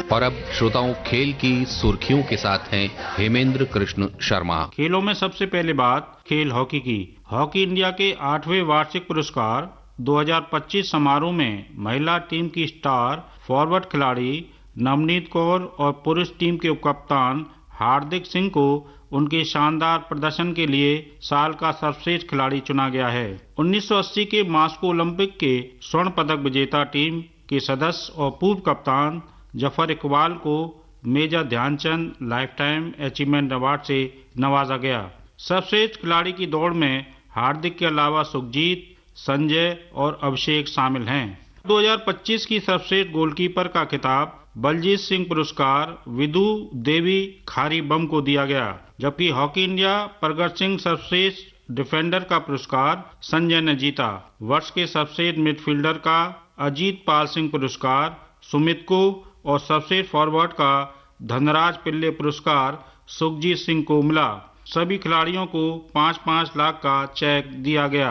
और अब श्रोताओं खेल की सुर्खियों के साथ हैं हेमेंद्र कृष्ण शर्मा। खेलों में सबसे पहले बात खेल हॉकी की। हॉकी इंडिया के 8वें वार्षिक पुरस्कार 2025 समारोह में महिला टीम की स्टार फॉरवर्ड खिलाड़ी नवनीत कौर और पुरुष टीम के उपकप्तान हार्दिक सिंह को उनके शानदार प्रदर्शन के लिए साल का सर्वश्रेष्ठ खिलाड़ी चुना गया है। 1980 के मास्को ओलंपिक के स्वर्ण पदक विजेता टीम के सदस्य और पूर्व कप्तान जफर इकबाल को major Dhyanchand lifetime achievement award से नवाजा गया। सर्वश्रेष्ठ खिलाड़ी की दौड़ में हार्दिक के अलावा सुखजीत, संजय और अभिषेक शामिल हैं। 2025 की सर्वश्रेष्ठ गोलकीपर का खिताब बलजीत सिंह पुरस्कार विदु देवी खारी बम को दिया गया, जबकि हॉकी इंडिया प्रगट सिंह सर्वश्रेष्ठ डिफेंडर का पुरस्कार संजय ने जीता। वर्ष के सर्वश्रेष्ठ मिडफील्डर का अजीत पाल सिंह पुरस्कार सुमित को और सर्वश्रेष्ठ फॉरवर्ड का धनराज पिल्ले पुरस्कार सुखजीत सिंह को मिला। सभी खिलाड़ियों को 5-5 लाख का चेक दिया गया।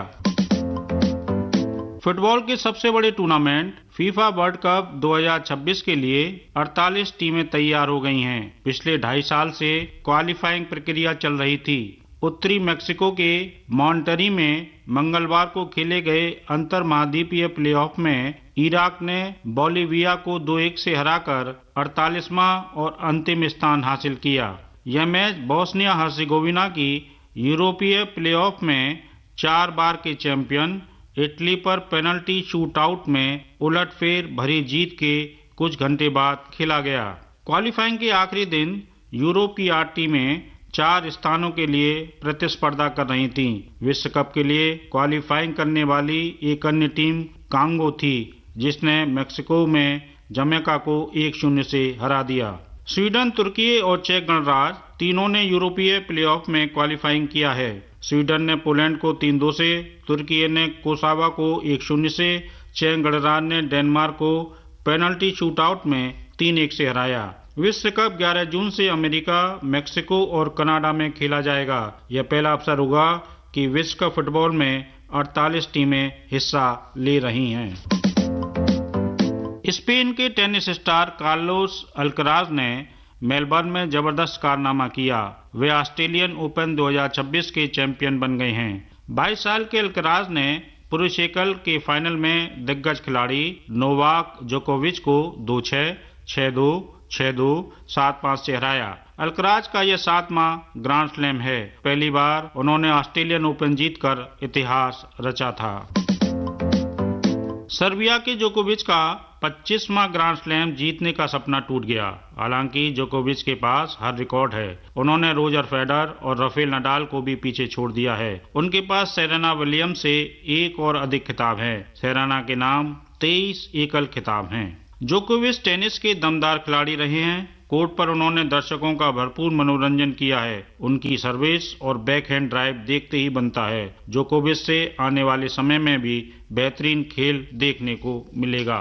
फुटबॉल के सबसे बड़े टूर्नामेंट फीफा वर्ल्ड कप 2026 के लिए 48 टीमें तैयार हो गई हैं। पिछले 2.5 साल से क्वालिफाइंग प्रक्रिया चल रही थी। उत्तरी मेक्सिको के मॉन्टरी में मंगलवार को खेले गए अंतर महाद्वीपीय प्लेऑफ में इराक ने बोलिविया को 2-1 से हराकर 48वां और अंतिम स्थान हासिल किया। यह मैच बोस्निया हर्जेगोविना की यूरोपीय प्लेऑफ में 4 बार के चैंपियन इटली पर पेनल्टी शूटआउट में उलटफेर भरी जीत के कुछ घंटे बाद खेला गया। क्वालिफाइंग के आखिरी दिन यूरोप की 8 टीमें 4 स्थानों के लिए प्रतिस्पर्धा कर रही थीं। विश्व कप के लिए क्वालिफाइंग करने वाली एक अन्य टीम कांगो थी, जिसने मेक्सिको में जमैका को 1-0 से हरा दिया। स्वीडन, तुर्की और चेक गणराज्य तीनों ने यूरोपीय प्लेऑफ में क्वालिफाइंग किया है। स्वीडन ने पोलैंड को 3-2 से, तुर्की ने कोसावा को 1-0 से, चेक गणराज्य ने डेनमार्क को पेनल्टी शूटआउट में 3-1 से हराया। विश्व कप 11 जून से अमेरिका, मेक्सिको और कनाडा में खेला जाएगा। यह पहला अवसर होगा कि विश्व कप फुटबॉल में 48 टीमें हिस्सा ले रही हैं। स्पेन के टेनिस स्टार कार्लोस अल्कराज ने मेलबर्न में जबरदस्त कारनामा किया। वे ऑस्ट्रेलियन ओपन 2026 के चैंपियन बन गए हैं। 22 साल के अल्कराज ने पुरुष एकल के फाइनल में दिग्गज खिलाड़ी नोवाक जोकोविच को 2-6, 6-2, 6-2, 7-5 से हराया। अल्कराज का यह 7वां ग्रांड स्लैम है। पहली बार उन्होंने ऑस्ट्रेलियन ओपन जीतकर इतिहास रचा था। सर्बिया के जोकोविच का 25वां ग्रांड स्लैम जीतने का सपना टूट गया। हालांकि जोकोविच के पास हर रिकॉर्ड है। उन्होंने रोजर फेडरर और राफेल नडाल को भी पीछे छोड़ दिया है। उनके पास सेरेना विलियम्स से एक और अधिक खिताब हैं। सेरेना के नाम 23 एकल खिताब हैं। जोकोविच टेनिस के दमदार खिलाड़ी रहे हैं। कोर्ट पर उन्होंने दर्शकों का भरपूर मनोरंजन किया है। उनकी सर्विस और बैकहैंड ड्राइव देखते ही बनता है। जोकोविच से आने वाले समय में भी बेहतरीन खेल देखने को मिलेगा।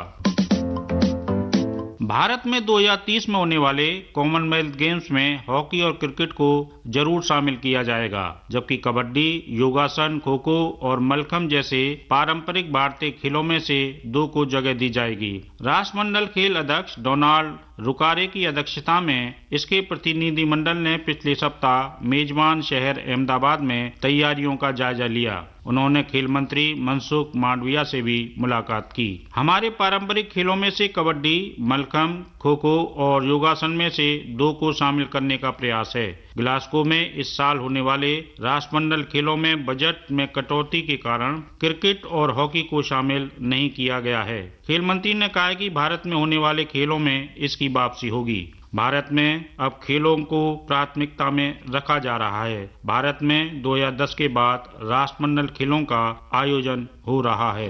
भारत में 2030 में होने वाले कॉमनवेल्थ गेम्स में हॉकी और क्रिकेट को जरूर शामिल किया जाएगा, जबकि कबड्डी, योगासन, खो खो और मलखम्ब जैसे पारंपरिक भारतीय खेलों में से 2 को जगह दी जाएगी। राष्ट्रमंडल खेल अध्यक्ष डोनाल्ड रुकारे की अध्यक्षता में इसके प्रतिनिधि मंडल ने पिछले सप्ताह मेजबान शहर अहमदाबाद में तैयारियों का जायजा लिया। उन्होंने खेल मंत्री मनसुख मांडविया से भी मुलाकात की। हमारे पारंपरिक खेलों में से कबड्डी, मलखम्ब, खो खो और योगासन में से 2 को शामिल करने का प्रयास है। ग्लासगो में इस साल होने वाले राष्ट्रमंडल खेलों में बजट में कटौती के कारण क्रिकेट और हॉकी को शामिल नहीं किया गया है। खेल मंत्री ने कहा कि भारत में होने वाले खेलों में इसकी वापसी होगी। भारत में अब खेलों को प्राथमिकता में रखा जा रहा है। भारत में 2010 के बाद राष्ट्रमंडल खेलों का आयोजन हो रहा है।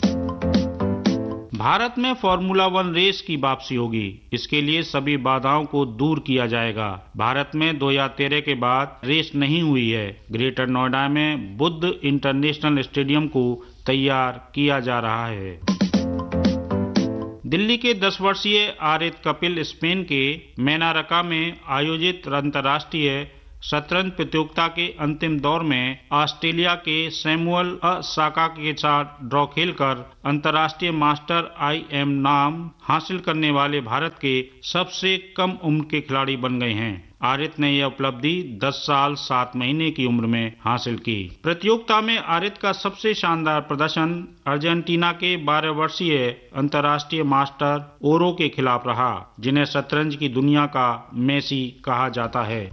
भारत में फॉर्मूला 1 रेस की वापसी होगी। इसके लिए सभी बाधाओं को दूर किया जाएगा। भारत में 2013 के बाद रेस नहीं हुई है। ग्रेटर नोएडा में बुद्ध इंटरनेशनल स्टेडियम को तैयार किया जा रहा है। दिल्ली के 10 वर्षीय आरित कपिल स्पेन के मेनारका में आयोजित अंतर्राष्ट्रीय शतरंज प्रतियोगिता के अंतिम दौर में ऑस्ट्रेलिया के सैमुअल ओसाका के साथ ड्रॉ खेलकर अंतर्राष्ट्रीय मास्टर IM नाम हासिल करने वाले भारत के सबसे कम उम्र के खिलाड़ी बन गए हैं। आरित ने यह उपलब्धि 10 साल 7 महीने की उम्र में हासिल की। प्रतियोगिता में आरित का सबसे शानदार प्रदर्शन अर्जेंटीना के 12 वर्षीय अंतर्राष्ट्रीय मास्टर ओरो के खिलाफ रहा, जिन्हें शतरंज की दुनिया का मेसी कहा जाता है।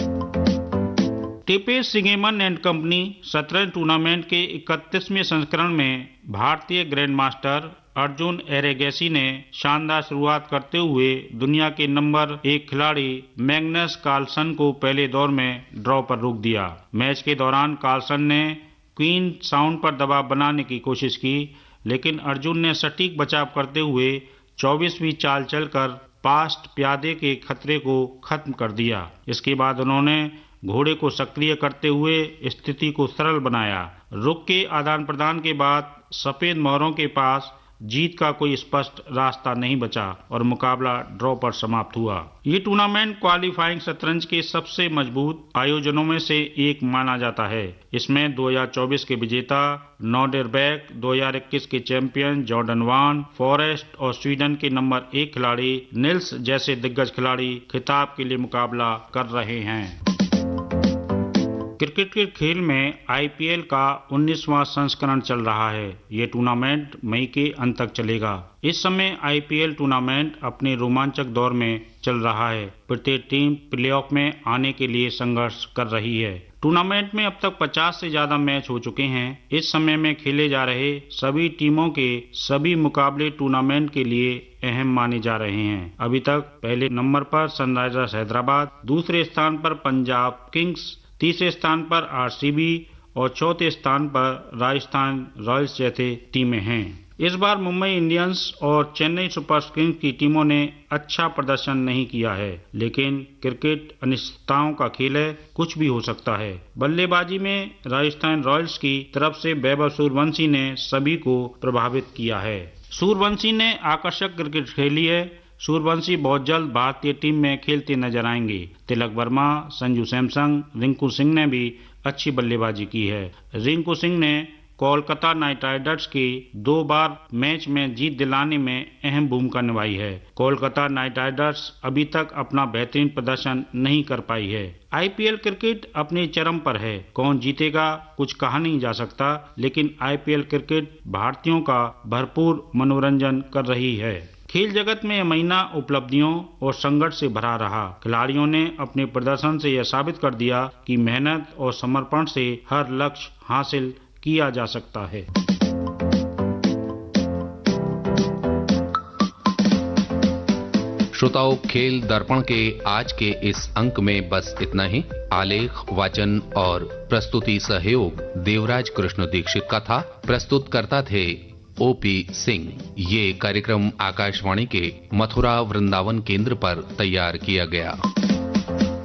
टेपे सिगेमन एंड कंपनी शतरंज टूर्नामेंट के 31वें संस्करण में भारतीय ग्रैंड मास्टर अर्जुन एरेगैसी ने शानदार शुरुआत करते हुए दुनिया के नंबर 1 खिलाड़ी मैग्नस कार्लसन को पहले दौर में ड्रॉ पर रोक दिया। मैच के दौरान कार्लसन ने क्वीन साउंड पर दबाव बनाने की कोशिश की, लेकिन अर्जुन ने सटीक बचाव करते हुए 24वीं चाल चलकर पास्ट प्यादे के खतरे को खत्म कर दिया। इसके बाद उन्होंने घोड़े को सक्रिय करते हुए स्थिति को सरल बनाया। रुक के आदान प्रदान के बाद सफेद मोहरों के पास जीत का कोई स्पष्ट रास्ता नहीं बचा और मुकाबला ड्रॉ पर समाप्त हुआ। ये टूर्नामेंट क्वालिफाइंग शतरंज के सबसे मजबूत आयोजनों में से एक माना जाता है। इसमें 2024 के विजेता नॉर्डरबैक, 2021 के चैंपियन जॉर्डन वान फॉरेस्ट और स्वीडन के नंबर 1 खिलाड़ी निल्स जैसे दिग्गज खिलाड़ी खिताब के लिए मुकाबला कर रहे हैं। क्रिकेट के खेल में IPL का 19वां संस्करण चल रहा है। ये टूर्नामेंट मई के अंत तक चलेगा। इस समय IPL टूर्नामेंट अपने रोमांचक दौर में चल रहा है। प्रत्येक टीम प्लेऑफ में आने के लिए संघर्ष कर रही है। टूर्नामेंट में अब तक 50 से ज्यादा मैच हो चुके हैं। इस समय में खेले जा रहे सभी टीमों के सभी मुकाबले टूर्नामेंट के लिए अहम माने जा रहे हैं। अभी तक पहले नंबर पर सनराइजर्स हैदराबाद, दूसरे स्थान पर पंजाब किंग्स, तीसरे स्थान पर RCB और चौथे स्थान पर राजस्थान रॉयल्स जैसे टीमें हैं। इस बार मुंबई इंडियंस और चेन्नई सुपर किंग्स की टीमों ने अच्छा प्रदर्शन नहीं किया है, लेकिन क्रिकेट अनिश्चितताओं का खेल है, कुछ भी हो सकता है। बल्लेबाजी में राजस्थान रॉयल्स की तरफ से वैभव सूर्यवंशी ने सभी को प्रभावित किया है। सूर्यवंशी ने आकर्षक क्रिकेट खेली है। सूर्यवंशी बहुत जल्द भारतीय टीम में खेलते नजर आएंगे। तिलक वर्मा, संजू सैमसन, रिंकू सिंह ने भी अच्छी बल्लेबाजी की है। रिंकू सिंह ने कोलकाता नाइट राइडर्स की 2 बार मैच में जीत दिलाने में अहम भूमिका निभाई है। कोलकाता नाइट राइडर्स अभी तक अपना बेहतरीन प्रदर्शन नहीं कर पाई है। IPL क्रिकेट अपने चरम पर है। कौन जीतेगा कुछ कहा नहीं जा सकता, लेकिन IPL क्रिकेट भारतीयों का भरपूर मनोरंजन कर रही है। खेल जगत में यह महीना उपलब्धियों और संघर्ष से भरा रहा। खिलाड़ियों ने अपने प्रदर्शन से यह साबित कर दिया कि मेहनत और समर्पण से हर लक्ष्य हासिल किया जा सकता है। श्रोताओं, खेल दर्पण के आज के इस अंक में बस इतना ही। आलेख, वाचन और प्रस्तुति सहयोग देवराज कृष्ण दीक्षित का था। प्रस्तुतकर्ता थे OP सिंह। ये कार्यक्रम आकाशवाणी के मथुरा वृंदावन केंद्र पर तैयार किया गया।